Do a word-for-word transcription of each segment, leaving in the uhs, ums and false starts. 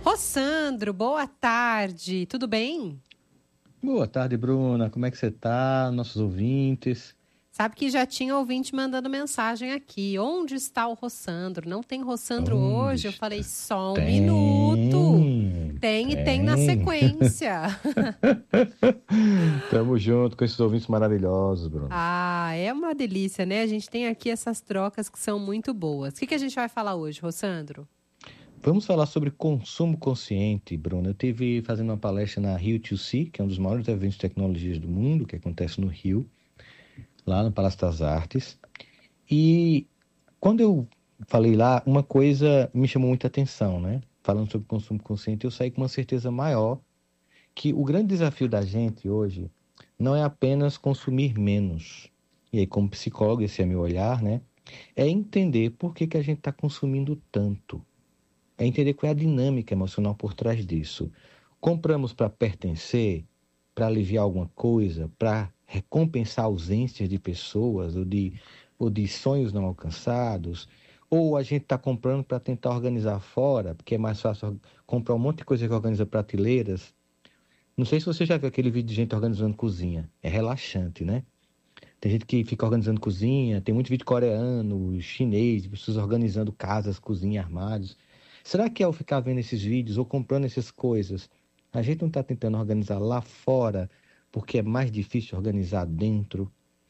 Rossandro, boa tarde, tudo bem? Boa tarde, Bruna. Como é que você tá? Nossos ouvintes. Sabe que já tinha ouvinte mandando mensagem aqui. Onde está o Rossandro? Não tem Rossandro Onde hoje? Eu falei, está? só um minuto. Tem, Tem e tem na tem. sequência. Tamo junto com esses ouvintes maravilhosos, Bruna. Ah, é uma delícia, né? A gente tem aqui essas trocas que são muito boas. O que que a gente vai falar hoje, Rossandro? Vamos falar sobre consumo consciente, Bruna. Eu tive fazendo uma palestra na Rio dois C, que é um dos maiores eventos de tecnologias do mundo, que acontece no Rio, lá no Palácio das Artes. E quando eu falei lá, uma coisa me chamou muita atenção, né? Falando sobre consumo consciente, eu saí com uma certeza maior que o grande desafio da gente hoje não é apenas consumir menos. E aí, como psicólogo, esse é meu olhar, né? É entender por que que a gente está consumindo tanto. É entender qual é a dinâmica emocional por trás disso. Compramos para pertencer, para aliviar alguma coisa, para recompensar ausências de pessoas ou de, ou de sonhos não alcançados, ou a gente está comprando para tentar organizar fora, porque é mais fácil comprar um monte de coisa que organiza prateleiras. Não sei se você já viu aquele vídeo de gente organizando cozinha. É relaxante, né? Tem gente que fica organizando cozinha, tem muito vídeo coreano, chinês, de pessoas organizando casas, cozinha, armários. Será que ao ficar vendo esses vídeos ou comprando essas coisas, a gente não está tentando organizar lá fora porque é mais difícil organizar dentro?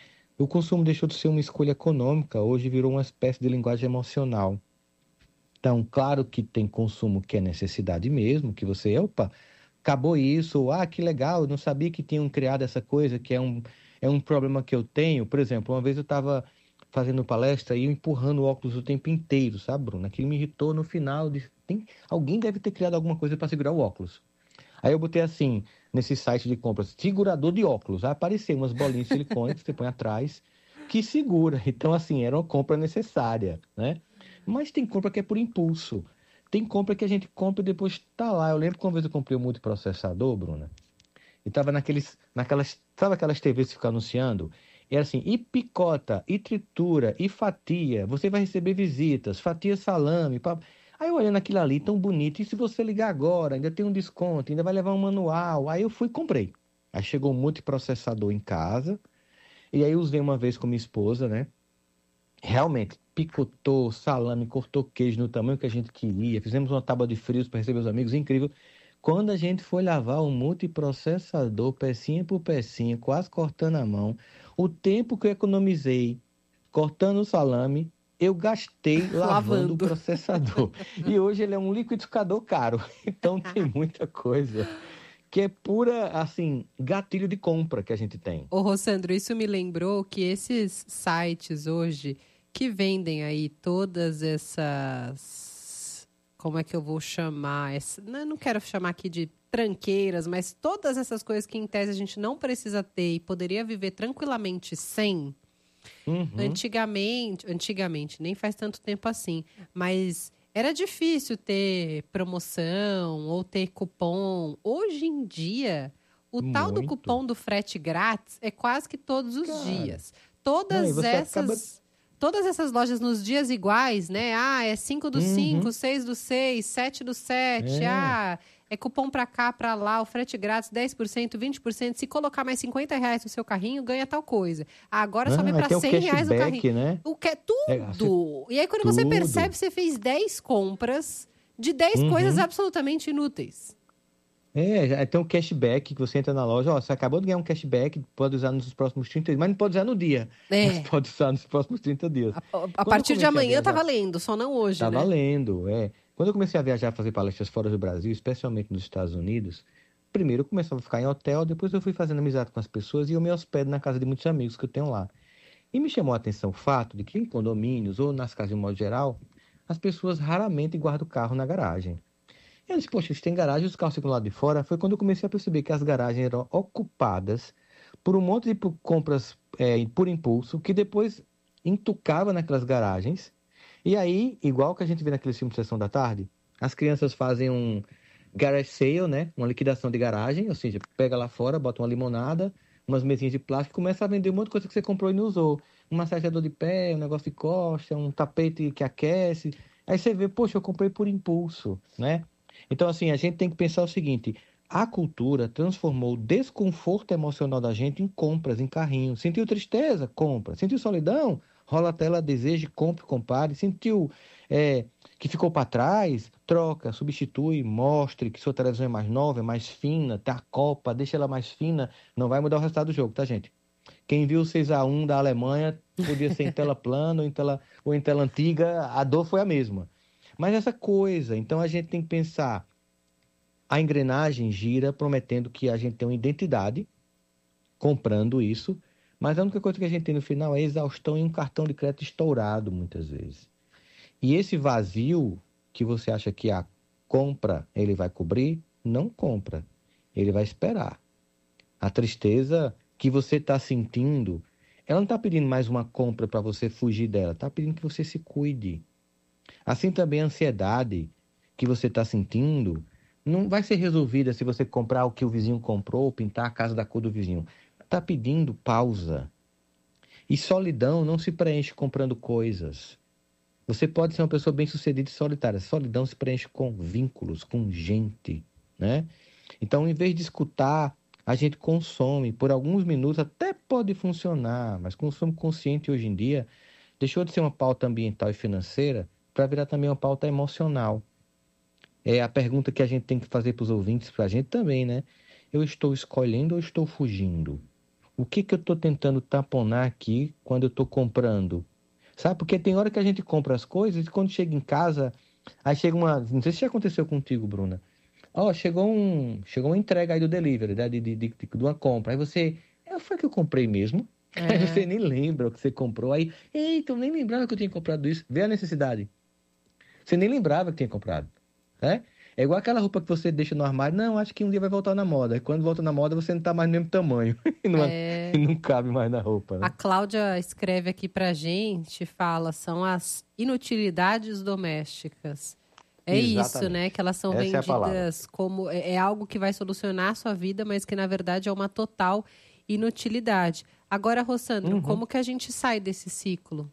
O consumo deixou de ser uma escolha econômica, hoje virou uma espécie de linguagem emocional. Então, claro que tem consumo que é necessidade mesmo, que você, opa, acabou isso, ah, que legal, eu não sabia que tinham criado essa coisa, que é um, é um problema que eu tenho. Por exemplo, uma vez eu estava fazendo palestra e eu empurrando o óculos o tempo inteiro, sabe, Bruno? Aquilo me irritou no final, eu disse, tem, alguém deve ter criado alguma coisa para segurar o óculos. Aí eu botei assim, nesse site de compras, segurador de óculos, aí apareceu umas bolinhas de silicone que você põe atrás, que segura. Então, assim, era uma compra necessária, né? Mas tem compra que é por impulso. Tem compra que a gente compra e depois tá lá. Eu lembro que uma vez eu comprei um multiprocessador, Bruna, e tava naqueles, naquelas, sabe aquelas T Vs que ficam anunciando? E era assim, e picota, e tritura, e fatia, você vai receber visitas, fatia salame, pá. Aí eu olhando aquilo ali, tão bonito, e se você ligar agora, ainda tem um desconto, ainda vai levar um manual. Aí eu fui e comprei. Aí chegou um multiprocessador em casa, e aí eu usei uma vez com minha esposa, né? Realmente, picotou salame, cortou queijo no tamanho que a gente queria, fizemos uma tábua de frios para receber os amigos, incrível. Quando a gente foi lavar o multiprocessador, pecinha por pecinha, quase cortando a mão, o tempo que eu economizei cortando o salame, eu gastei lavando o Lavando. processador. E hoje ele é um liquidificador caro. Então tem muita coisa que é pura, assim, gatilho de compra que a gente tem. Ô, Rossandro, isso me lembrou que esses sites hoje que vendem aí todas essas... Como é que eu vou chamar? Essa, não, eu não quero chamar aqui de tranqueiras, mas todas essas coisas que em tese a gente não precisa ter e poderia viver tranquilamente sem. Uhum. Antigamente, antigamente, nem faz tanto tempo assim, mas era difícil ter promoção ou ter cupom. Hoje em dia, o tal do Muito. cupom do frete grátis é quase que todos os Cara, dias. não, e Todas você acaba. essas, todas essas lojas nos dias iguais, né? Ah, é cinco do cinco, Uhum. seis do seis, sete do sete. É. Ah, é cupom pra cá, pra lá, o frete grátis dez por cento, vinte por cento. Se colocar mais cinquenta reais no seu carrinho, ganha tal coisa. Ah, agora sobe Ah, aí pra tem o cem reais no carrinho. cashback, né? O que é É, você- tudo. E aí, quando você percebe, tudo. você fez dez compras de dez coisas Uhum. absolutamente inúteis. É, já tem o cashback que você entra na loja, ó, você acabou de ganhar um cashback, pode usar nos próximos trinta dias, mas não pode usar no dia, mas É. pode usar nos próximos trinta dias. A, a Quando eu partir de comecei a amanhã tá viajar, valendo, só não hoje, tá né? valendo, é. Quando eu comecei a viajar, fazer palestras fora do Brasil, especialmente nos Estados Unidos, primeiro eu começava a ficar em hotel, depois eu fui fazendo amizade com as pessoas e eu me hospedo na casa de muitos amigos que eu tenho lá. E me chamou a atenção o fato de que em condomínios ou nas casas de um modo geral, as pessoas raramente guardam o carro na garagem. Eu disse, poxa, eles têm garagem, os carros ficam lá de fora. Foi quando eu comecei a perceber que as garagens eram ocupadas por um monte de pu- compras é, por impulso, que depois entucava naquelas garagens. E aí, igual que a gente vê naqueles filmes de Sessão da Tarde, as crianças fazem um garage sale, né? Uma liquidação de garagem, ou seja, pega lá fora, bota uma limonada, umas mesinhas de plástico e começa a vender um monte de coisa que você comprou e não usou. Um massageador de pé, um negócio de costa, um tapete que aquece. Aí você vê, poxa, eu comprei por impulso, né? Então, assim, a gente tem que pensar o seguinte: a cultura transformou o desconforto emocional da gente em compras, em carrinho. Sentiu tristeza? Compra. Sentiu solidão? Rola a tela, deseje, compre, compare. Sentiu é, que ficou para trás? Troca, substitui, mostre que sua televisão é mais nova, é mais fina, tem a Copa, deixa ela mais fina. Não vai mudar o resultado do jogo, tá, gente? Quem viu o seis a um da Alemanha podia ser em tela plana ou em tela, ou em tela antiga, a dor foi a mesma. Mas essa coisa, então a gente tem que pensar, a engrenagem gira prometendo que a gente tem uma identidade, comprando isso, mas a única coisa que a gente tem no final é exaustão e um cartão de crédito estourado, muitas vezes. E esse vazio que você acha que a compra ele vai cobrir, não compra, ele vai esperar. A tristeza que você está sentindo, ela não está pedindo mais uma compra para você fugir dela, está pedindo que você se cuide. Assim também a ansiedade que você está sentindo não vai ser resolvida se você comprar o que o vizinho comprou, pintar a casa da cor do vizinho. Está pedindo pausa. E solidão não se preenche comprando coisas. Você pode ser uma pessoa bem-sucedida e solitária. Solidão se preenche com vínculos, com gente, né? Então, em vez de escutar, a gente consome por alguns minutos, até pode funcionar, mas consumo consciente hoje em dia deixou de ser uma pauta ambiental e financeira para virar também uma pauta emocional. É a pergunta que a gente tem que fazer para os ouvintes, para a gente também, né? Eu estou escolhendo ou estou fugindo? O que que eu estou tentando tamponar aqui quando eu estou comprando? Sabe? Porque tem hora que a gente compra as coisas e quando chega em casa, aí chega uma. Não sei se já aconteceu contigo, Bruna. Ó, chegou um, chegou uma entrega aí do delivery, né? De, de, de, de uma compra. Aí você, é, foi que eu comprei mesmo? Aí você É, nem lembra o que você comprou. Aí, eita, eu nem lembrava que eu tinha comprado isso. Vê a necessidade. Você nem lembrava que tinha comprado, né? É igual aquela roupa que você deixa no armário. Não, acho que um dia vai voltar na moda. E quando volta na moda, você não tá mais no mesmo tamanho. E não, e é, não cabe mais na roupa, a né? Cláudia escreve aqui pra gente, fala, são as inutilidades domésticas. É isso, né? Exatamente. Que elas são Essa é a palavra. vendidas como é, é algo que vai solucionar a sua vida, mas que na verdade é uma total inutilidade. Agora, Rossandro, Uhum. como que a gente sai desse ciclo?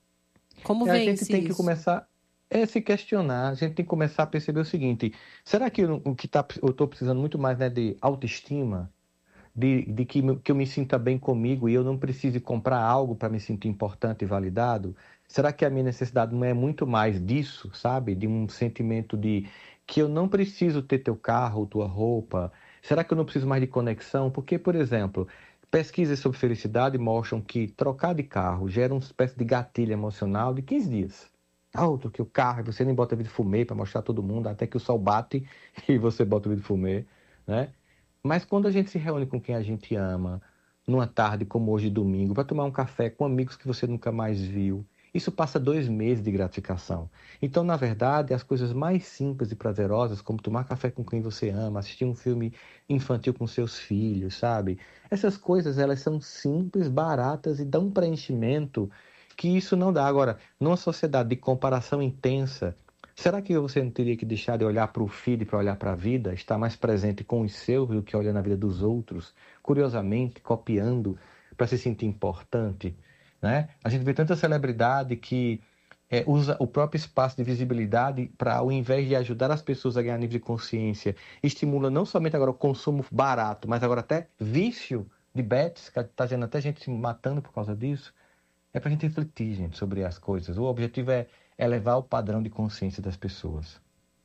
Como E a gente vence tem que isso? começar a se questionar, a gente tem que começar a perceber o seguinte: será que eu- o que tá, eu estou precisando muito mais, né, de autoestima, de, de que, me- que eu me sinta bem comigo e eu não precise comprar algo para me sentir importante e validado? Será que a minha necessidade não é muito mais disso, sabe? De um sentimento de que eu não preciso ter teu carro, tua roupa? Será que eu não preciso mais de conexão? Porque, por exemplo, pesquisas sobre felicidade mostram que trocar de carro gera uma espécie de gatilho emocional de quinze dias. Ah, outro que o carro, e você nem bota vidro fumê para mostrar a todo mundo, até que o sol bate e você bota o vidro fumê, né? Mas quando a gente se reúne com quem a gente ama, numa tarde como hoje, domingo, para tomar um café com amigos que você nunca mais viu, isso passa dois meses de gratificação. Então, na verdade, as coisas mais simples e prazerosas, como tomar café com quem você ama, assistir um filme infantil com seus filhos, sabe? Essas coisas, elas são simples, baratas e dão um preenchimento que isso não dá. Agora, numa sociedade de comparação intensa, será que você não teria que deixar de olhar para o feed para olhar para a vida, estar mais presente com os seus do que olhar na vida dos outros, curiosamente, copiando para se sentir importante, né? A gente vê tanta celebridade que é, usa o próprio espaço de visibilidade para, ao invés de ajudar as pessoas a ganhar nível de consciência, estimula não somente agora o consumo barato, mas agora até vício de bets, que está vendo até gente se matando por causa disso. É para a gente refletir, gente, sobre as coisas. O objetivo é elevar o padrão de consciência das pessoas.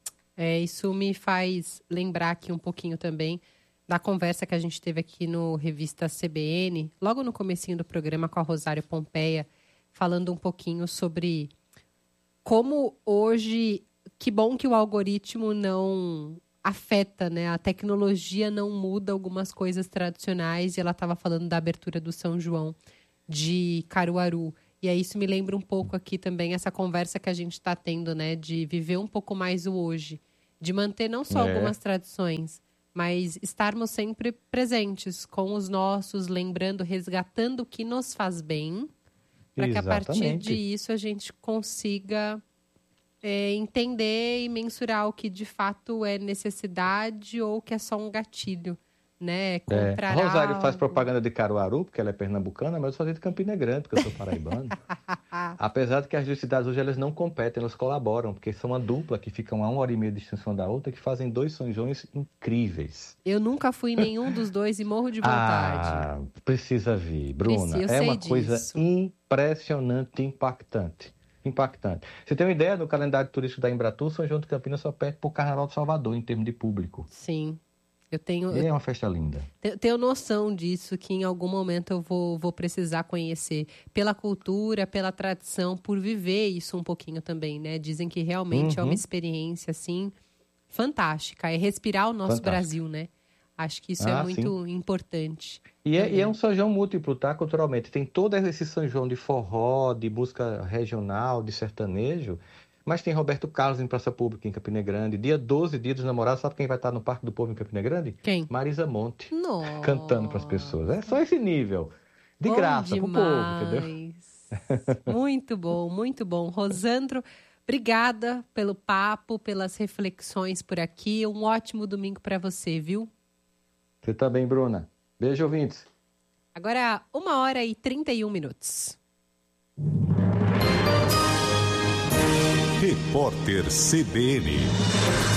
É, isso me faz lembrar aqui um pouquinho também da conversa que a gente teve aqui no Revista C B N, logo no comecinho do programa com a Rosário Pompeia, falando um pouquinho sobre como hoje, que bom que o algoritmo não afeta, né? A tecnologia não muda algumas coisas tradicionais e ela estava falando da abertura do São João de Caruaru. E aí isso me lembra um pouco aqui também essa conversa que a gente está tendo, né? De viver um pouco mais o hoje. De manter não só É, algumas tradições, mas estarmos sempre presentes com os nossos, lembrando, resgatando o que nos faz bem, para que a partir exatamente. disso a gente consiga é, entender e mensurar o que de fato é necessidade ou que é só um gatilho, né? Comprar é. Rosário algo. faz propaganda de Caruaru, porque ela é pernambucana, mas eu fazia de Campina Grande, porque eu sou paraibano. Apesar de que as duas cidades hoje elas não competem, elas colaboram, porque são uma dupla que ficam a uma hora e meia de distância uma da outra, que fazem dois São Joões incríveis. Eu nunca fui em nenhum dos dois e morro de vontade. Ah, precisa vir, Bruna. Preciso, eu é sei uma disso. coisa impressionante, impactante. Impactante. Você tem uma ideia, no calendário turístico da Embratur, São João de Campinas só perde por Carnaval de Salvador, em termos de público. Sim. Eu tenho, E é uma festa linda. Eu tenho noção disso, que em algum momento eu vou, vou precisar conhecer. Pela cultura, pela tradição, por viver isso um pouquinho também, né? Dizem que realmente uhum. é uma experiência, assim, fantástica. É respirar o nosso Fantástico. Brasil, né? Acho que isso ah, é muito sim. importante. E é, e é um São João múltiplo, tá? Culturalmente. Tem todo esse São João de forró, de música regional, de sertanejo. Mas tem Roberto Carlos em Praça Pública, em Campina Grande. Dia doze, Dia dos Namorados, sabe quem vai estar no Parque do Povo em Campina Grande? Quem? Marisa Monte. Nossa. Cantando para as pessoas. É só esse nível. De bom graça demais. pro povo, entendeu? Muito bom, muito bom. Rosandro, obrigada pelo papo, pelas reflexões por aqui. Um ótimo domingo para você, viu? Você também, Bruna. Beijo, ouvintes. Agora, uma hora e trinta e um minutos. Repórter C B N.